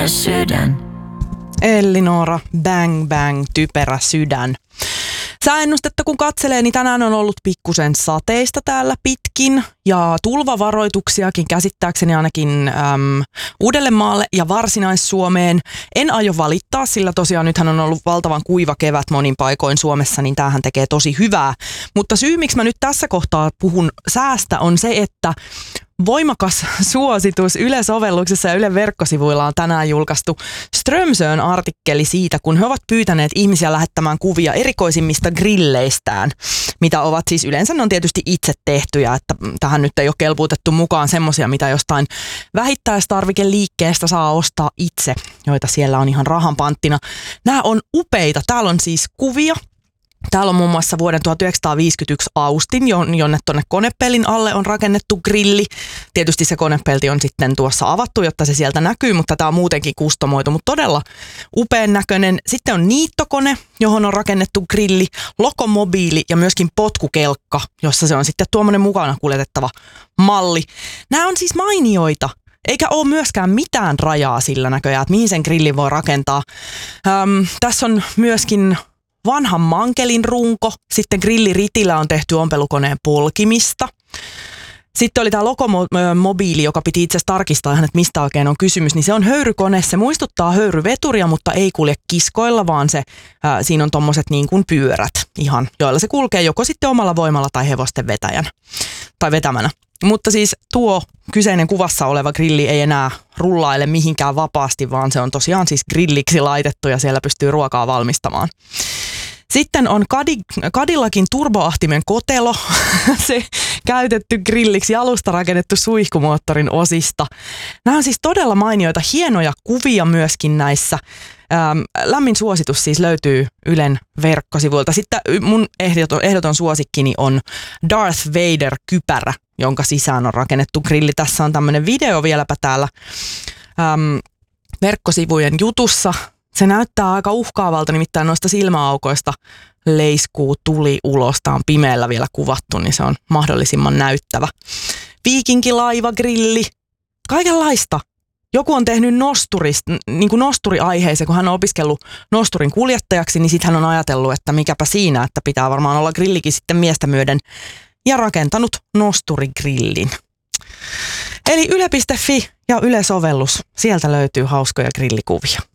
sydän. Elinora, bang bang, typerä sydän. Sääennustetta kun katselee, niin tänään on ollut pikkusen sateista täällä pitkin ja tulvavaroituksiakin käsittääkseni ainakin Uudellemaalle ja Varsinais-Suomeen. En aio valittaa, sillä tosiaan nythän on ollut valtavan kuiva kevät monin paikoin Suomessa, niin tämähän tekee tosi hyvää. Mutta syy, miksi mä nyt tässä kohtaa puhun säästä, on se, että voimakas suositus Yle-sovelluksessa ja Ylen verkkosivuilla on tänään julkaistu Strömsön artikkeli siitä, kun he ovat pyytäneet ihmisiä lähettämään kuvia erikoisimmista grilleistään, mitä ovat siis yleensä ne on tietysti itse tehtyjä, että tähän nyt ei ole kelpuutettu mukaan semmoisia, mitä jostain vähittäistarvikeliikkeestä saa ostaa itse, joita siellä on ihan rahan panttina. Nämä on upeita. Täällä on siis kuvia. Täällä on muun muassa vuoden 1951 Austin, jonne tuonne konepellin alle on rakennettu grilli. Tietysti se konepelti on sitten tuossa avattu, jotta se sieltä näkyy, mutta tämä on muutenkin kustomoitu, mutta todella upean näköinen. Sitten on niittokone, johon on rakennettu grilli, lokomobiili ja myöskin potkukelkka, jossa se on sitten tuommoinen mukana kuljetettava malli. Nämä on siis mainioita. Eikä ole myöskään mitään rajaa sillä näköjään, että mihin sen grillin voi rakentaa. Tässä on myöskin vanhan mankelin runko, sitten grilliritillä on tehty ompelukoneen polkimista. Sitten oli tämä lokomobiili, joka piti itse asiassa tarkistaa, että mistä oikein on kysymys, niin se on höyrykone. Se muistuttaa höyryveturia, mutta ei kulje kiskoilla, vaan siinä on tommoset niin kuin pyörät ihan, joilla se kulkee joko sitten omalla voimalla tai hevosten vetämänä. Mutta siis tuo kyseinen kuvassa oleva grilli ei enää rullaile mihinkään vapaasti, vaan se on tosiaan siis grilliksi laitettu ja siellä pystyy ruokaa valmistamaan. Sitten on Cadillacin turboahtimen kotelo, se käytetty grilliksi alusta rakennettu suihkumoottorin osista. Nämä on siis todella mainioita, hienoja kuvia myöskin näissä. Lämmin suositus siis löytyy Ylen verkkosivuilta. Sitten mun ehdoton suosikkini on Darth Vader-kypärä, jonka sisään on rakennettu grilli. Tässä on tämmöinen video vieläpä täällä verkkosivujen jutussa. Se näyttää aika uhkaavalta, nimittäin noista silmäaukoista leiskuu tuli ulos. Tämä on pimeällä vielä kuvattu, niin se on mahdollisimman näyttävä. Viikinkilaiva-grilli, kaikenlaista. Joku on tehnyt niin kuin nosturiaiheeseen, kun hän on opiskellut nosturin kuljettajaksi, niin sitten hän on ajatellut, että mikäpä siinä, että pitää varmaan olla grillikin sitten miestä myöden ja rakentanut nosturigrillin. Eli yle.fi ja Yle-sovellus, sieltä löytyy hauskoja grillikuvia.